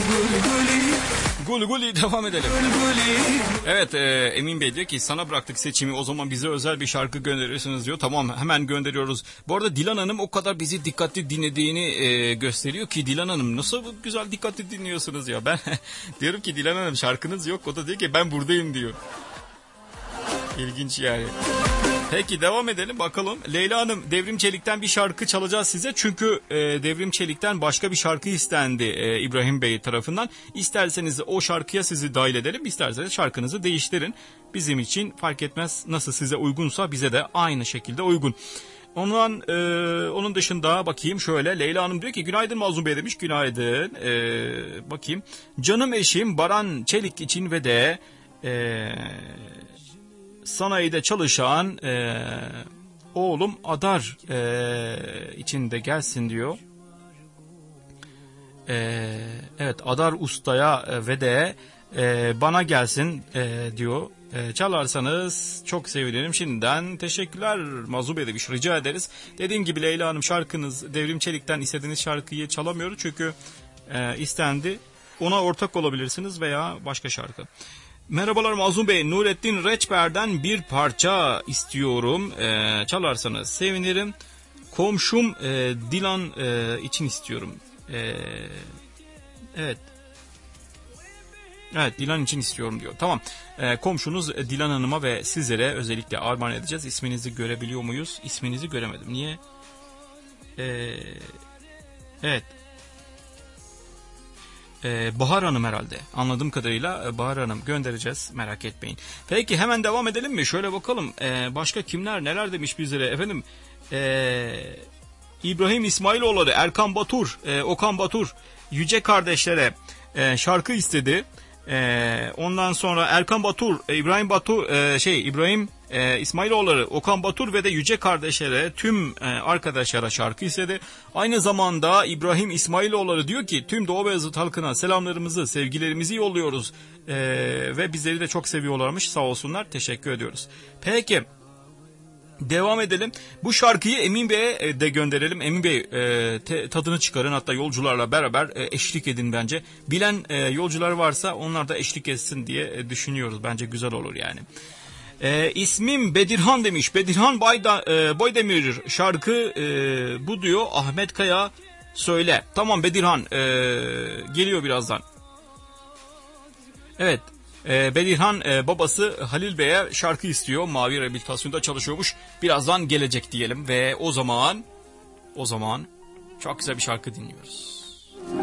Guli guli devam edelim. Evet, Emin Bey diyor ki sana bıraktık seçimi, o zaman bize özel bir şarkı gönderiyorsunuz diyor. Tamam, hemen gönderiyoruz. Bu arada Dilan Hanım o kadar bizi dikkatli dinlediğini gösteriyor ki, Dilan Hanım nasıl güzel dikkatli dinliyorsunuz ya. Ben diyorum ki Dilan Hanım şarkınız yok, o da diyor ki ben buradayım diyor. İlginç yani. Peki devam edelim bakalım. Leyla Hanım, Devrim Çelik'ten bir şarkı çalacağız size. Çünkü Devrim Çelik'ten başka bir şarkı istendi İbrahim Bey tarafından. İsterseniz o şarkıya sizi dahil edelim. İsterseniz şarkınızı değiştirin. Bizim için fark etmez, nasıl size uygunsa bize de aynı şekilde uygun. Onun dışında bakayım şöyle. Leyla Hanım diyor ki günaydın Mazlum Bey demiş. Günaydın. Bakayım. Canım eşim Baran Çelik için ve de... sanayide çalışan oğlum Adar içinde gelsin diyor. Evet, Adar Usta'ya ve de bana gelsin diyor. Çalarsanız çok sevinirim. Şimdiden teşekkürler Mazlum Bey demiş. Rica ederiz. Dediğim gibi Leyla Hanım, şarkınız Devrim Çelik'ten istediğiniz şarkıyı çalamıyoruz. Çünkü istendi. Ona ortak olabilirsiniz veya başka şarkı. Merhabalar Mazlum Bey, Nurettin Reçber'den bir parça istiyorum. Çalarsanız sevinirim. Komşum Dilan için istiyorum. Evet. Evet, Dilan için istiyorum diyor. Tamam. Komşunuz Dilan Hanım'a ve sizlere özellikle armağan edeceğiz. İsminizi görebiliyor muyuz? İsminizi göremedim. Niye? Evet. Bahar Hanım herhalde. Anladığım kadarıyla Bahar Hanım göndereceğiz. Merak etmeyin. Peki hemen devam edelim mi? Şöyle bakalım. Başka kimler neler demiş bizlere? Efendim İbrahim İsmailoğulları, Erkan Batur, Okan Batur, Yüce kardeşlere şarkı istedi. Ondan sonra Erkan Batur, İbrahim İsmailoğulları, Okan Batur ve de Yüce kardeşlere, tüm arkadaşlara şarkı istedi. Aynı zamanda İbrahim İsmailoğulları diyor ki tüm Doğu Beyazıt halkına selamlarımızı, sevgilerimizi yolluyoruz. Ve bizleri de çok seviyorlarmış, sağ olsunlar, teşekkür ediyoruz. Peki. Devam edelim. Bu şarkıyı Emin Bey'e de gönderelim. Emin Bey tadını çıkarın. Hatta yolcularla beraber eşlik edin bence. Bilen yolcular varsa onlar da eşlik etsin diye düşünüyoruz. Bence güzel olur yani. İsmim Bedirhan demiş. Bedirhan Boydemir şarkı bu diyor. Ahmet Kaya söyle. Tamam Bedirhan, geliyor birazdan. Evet. Bedirhan babası Halil Bey'e şarkı istiyor. Mavi Rehabilitasyon'da çalışıyormuş. Birazdan gelecek diyelim ve o zaman çok güzel bir şarkı dinliyoruz.